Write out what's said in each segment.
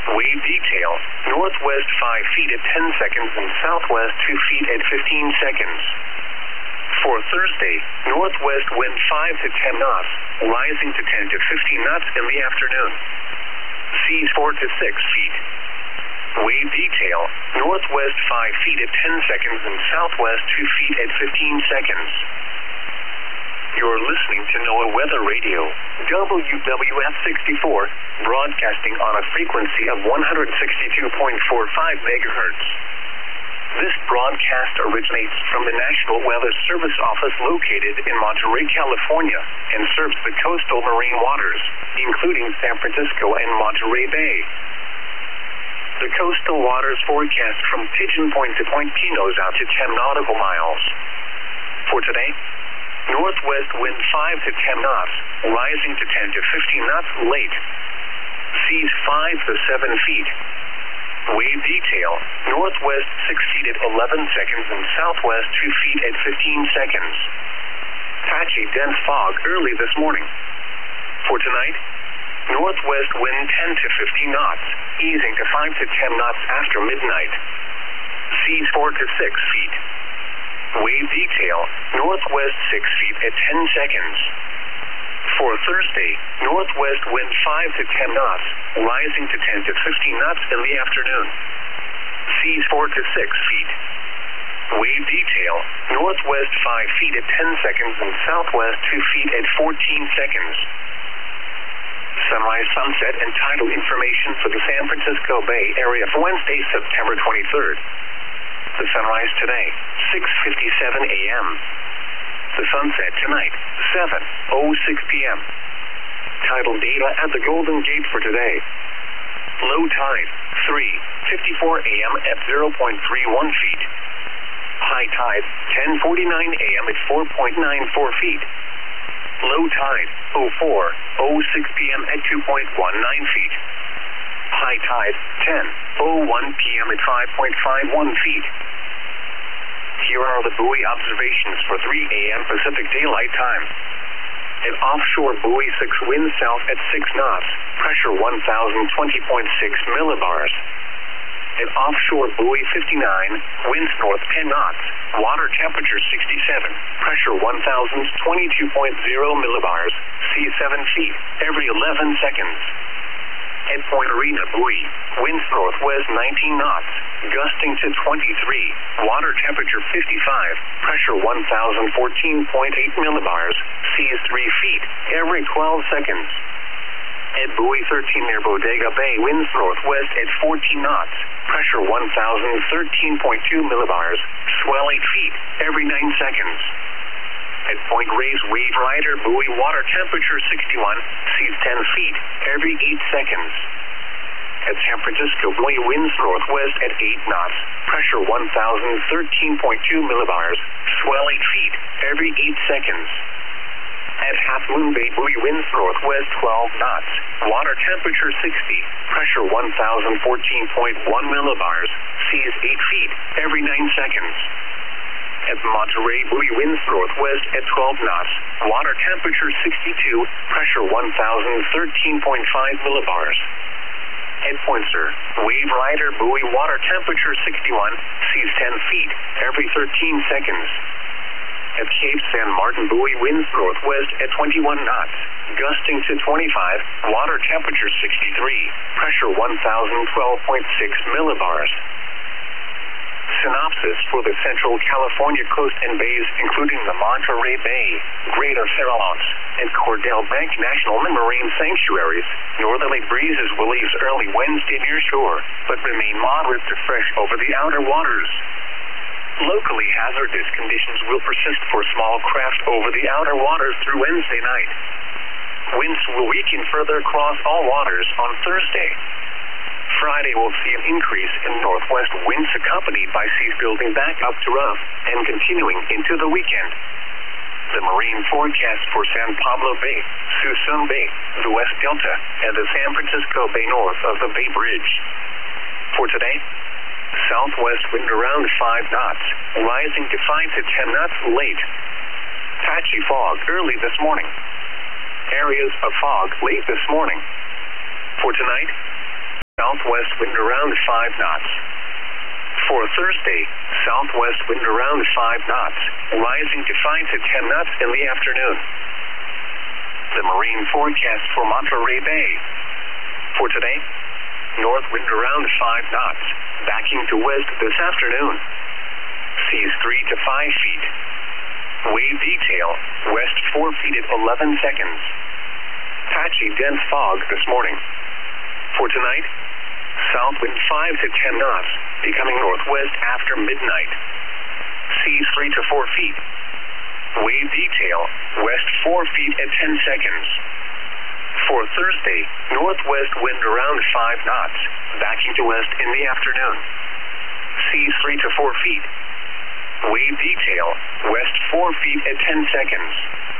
Wave detail, northwest 5 feet at 10 seconds and southwest 2 feet at 15 seconds. For Thursday, northwest wind 5 to 10 knots, rising to 10 to 15 knots in the afternoon. Seas 4 to 6 feet. Wave detail, northwest 5 feet at 10 seconds and southwest 2 feet at 15 seconds. You're listening to NOAA Weather Radio, WWF 64, broadcasting on a frequency of 162.45 megahertz. This broadcast originates from the National Weather Service Office located in Monterey, California, and serves the coastal marine waters, including San Francisco and Monterey Bay. The coastal waters forecast from Pigeon Point to Point Pinos out to 10 nautical miles. For today, northwest wind 5 to 10 knots, rising to 10 to 15 knots late. Seas 5 to 7 feet. Wave detail, northwest 6 feet at 11 seconds and southwest 2 feet at 15 seconds. Patchy dense fog early this morning. For tonight, northwest wind 10 to 15 knots, easing to 5 to 10 knots after midnight. Seas 4 to 6 feet. Wave detail, northwest 6 feet at 10 seconds. For Thursday, northwest wind 5 to 10 knots, rising to 10 to 15 knots in the afternoon. Seas 4 to 6 feet. Wave detail, northwest 5 feet at 10 seconds and southwest 2 feet at 14 seconds. Sunrise, sunset, and tidal information for the San Francisco Bay Area for Wednesday, September 23rd. The sunrise today, 6:57 a.m. The sunset tonight, 7:06 p.m. Tidal data at the Golden Gate for today. Low tide, 3:54 a.m. at 0.31 feet. High tide, 10:49 a.m. at 4.94 feet. Low tide, 04:06 p.m. at 2.19 feet. High tide, 10:01 p.m. at 5.51 feet. Here are the buoy observations for 3 a.m. Pacific Daylight Time. An offshore buoy 6 wind south at 6 knots, pressure 1,020.6 millibars. An offshore buoy 59, winds north 10 knots, water temperature 67, pressure 1,022.0 millibars, sea 7 feet, every 11 seconds. At Point Arena buoy, winds northwest 19 knots, gusting to 23, water temperature 55, pressure 1,014.8 millibars, seas 3 feet, every 12 seconds. At buoy 13 near Bodega Bay, winds northwest at 14 knots, pressure 1,013.2 millibars, swell 8 feet, every 9 seconds. At Point Reyes Wave Rider buoy, water temperature 61, seas 10 feet, every 8 seconds. At San Francisco buoy, winds northwest at 8 knots, pressure 1,013.2 millibars, swell 8 feet, every 8 seconds. At Half Moon Bay buoy, winds northwest 12 knots, water temperature 60, pressure 1,014.1 millibars, seas 8 feet, every 9 seconds. At Monterey buoy, winds northwest at 12 knots, water temperature 62, pressure 1,013.5 millibars. At Poinsett, Wave Rider buoy, water temperature 61, seas 10 feet, every 13 seconds. At Cape San Martin buoy, winds northwest at 21 knots, gusting to 25, water temperature 63, pressure 1,012.6 millibars. Synopsis for the Central California coast and bays, including the Monterey Bay, Greater Farallones, and Cordell Bank National Marine Sanctuaries. Northerly breezes will ease early Wednesday near shore, but remain moderate to fresh over the outer waters. Locally hazardous conditions will persist for small craft over the outer waters through Wednesday night. Winds will weaken further across all waters on Thursday. Friday will see an increase in northwest winds accompanied by seas building back up to rough and continuing into the weekend. The marine forecast for San Pablo Bay, Suisun Bay, the West Delta, and the San Francisco Bay north of the Bay Bridge. For today, southwest wind around 5 knots, rising to 5 to 10 knots late. Patchy fog early this morning. Areas of fog late this morning. For tonight, southwest northwest wind around 5 knots. For Thursday, southwest wind around 5 knots, rising to 5 to 10 knots in the afternoon. The marine forecast for Monterey Bay. For today, north wind around 5 knots, backing to west this afternoon. Seas 3 to 5 feet. Wave detail, west 4 feet at 11 seconds. Patchy dense fog this morning. For tonight, south wind 5 to 10 knots, becoming northwest after midnight. Seas 3 to 4 feet. Wave detail, west 4 feet at 10 seconds. For Thursday, northwest wind around 5 knots, backing to west in the afternoon. Seas 3 to 4 feet. Wave detail, west 4 feet at 10 seconds.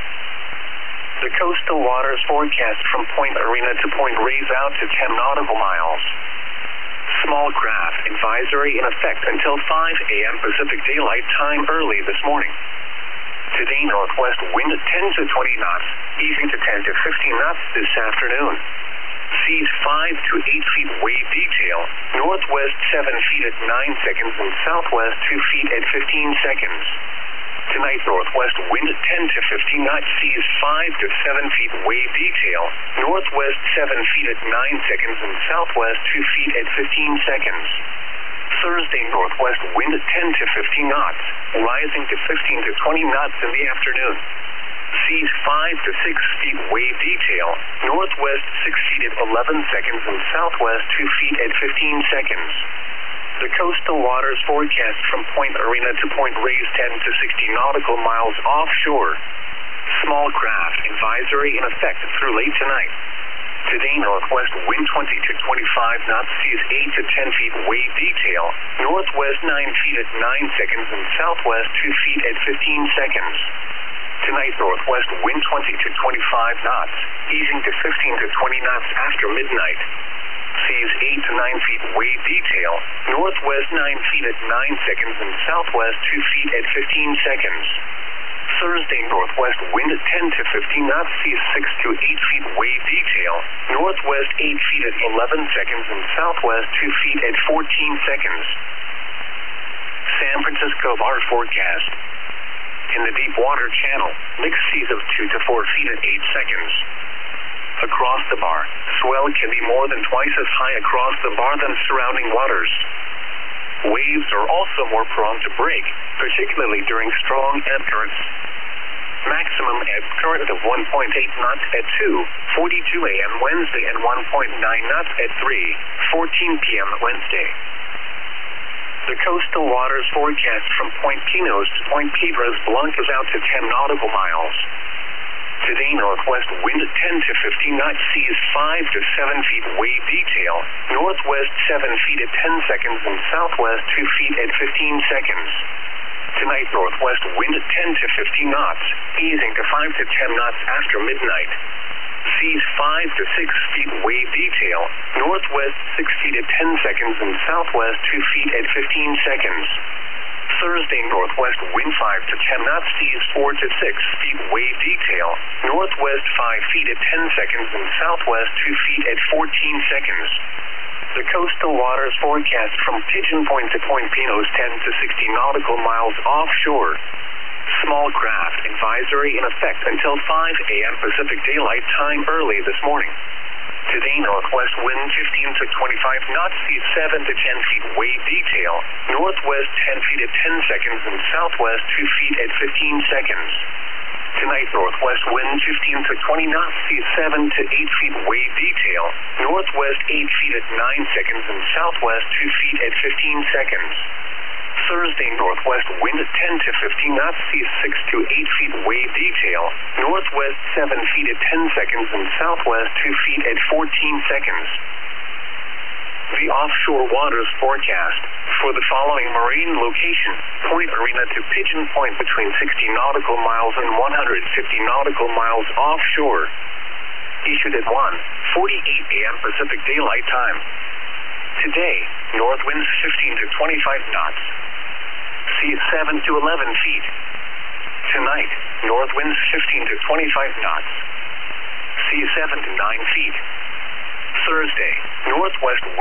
The coastal waters forecast from Point Arena to Point Reyes out to 10 nautical miles. Small craft advisory in effect until 5 a.m. Pacific Daylight Time early this morning. Today, northwest wind 10 to 20 knots, easing to 10 to 15 knots this afternoon. Seas 5 to 8 feet wave detail, northwest 7 feet at 9 seconds and southwest 2 feet at 15 seconds. Tonight, northwest wind 10 to 15 knots, seas 5 to 7 feet wave detail, northwest 7 feet at 9 seconds and southwest 2 feet at 15 seconds. Thursday, northwest wind 10 to 15 knots, rising to 15 to 20 knots in the afternoon. Seas 5 to 6 feet wave detail, northwest 6 feet at 11 seconds and southwest 2 feet at 15 seconds. The coastal waters forecast from Point Arena to Point Reyes 10 to 60 nautical miles offshore. Small craft advisory in effect through late tonight. Today, northwest wind 20 to 25 knots, seas 8 to 10 feet wave detail, northwest 9 feet at 9 seconds and southwest 2 feet at 15 seconds. Tonight, northwest wind 20 to 25 knots, easing to 15 to 20 knots after midnight. Seas 8 to 9 feet wave detail, northwest 9 feet at 9 seconds and southwest 2 feet at 15 seconds. Thursday, northwest wind 10 to 15 knots, seas 6 to 8 feet wave detail, northwest 8 feet at 11 seconds and southwest 2 feet at 14 seconds. San Francisco bar forecast. In the deep water channel, mixed seas of 2 to 4 feet at 8 seconds. Across the bar, swell can be more than twice as high across the bar than surrounding waters. Waves are also more prone to break, particularly during strong ebb currents. Maximum ebb current of 1.8 knots at 2:42 a.m. Wednesday and 1.9 knots at 3:14 p.m. Wednesday. The coastal waters forecast from Point Pinos to Point Piedras Blancas out to 10 nautical miles. Today, northwest wind 10 to 15 knots, seas 5 to 7 feet wave detail, northwest 7 feet at 10 seconds and southwest 2 feet at 15 seconds. Tonight, northwest wind 10 to 15 knots, easing to 5 to 10 knots after midnight. Seas 5 to 6 feet wave detail, northwest 6 feet at 10 seconds and southwest 2 feet at 15 seconds. Thursday, northwest wind 5 to 10 knots, seas 4 to 6 feet wave detail, northwest 5 feet at 10 seconds and southwest 2 feet at 14 seconds. The coastal waters forecast from Pigeon Point to Point Pinos 10 to 60 nautical miles offshore. Small craft advisory in effect until 5 a.m. Pacific Daylight Time early this morning. Today, northwest wind 15 to 25 knots, seas 7 to 10 feet wave detail, northwest 10 feet at 10 seconds and southwest 2 feet at 15 seconds. Tonight, northwest wind 15 to 20 knots, seas 7 to 8 feet wave detail, northwest 8 feet at 9 seconds and southwest 2 feet at 15 seconds. Thursday, northwest wind 10 to 15 knots, seas 6 to 8 feet wave detail, northwest 7 feet at 10 seconds and southwest 2 feet at 14 seconds. The offshore waters forecast for the following marine location: Point Arena to Pigeon Point between 60 nautical miles and 150 nautical miles offshore. Issued at 1:48 a.m. Pacific Daylight Time. Today, north winds 15 to 25 knots. Seas 7 to 11 feet. Tonight, north winds 15 to 25 knots. Seas 7 to 9 feet. Thursday, northwest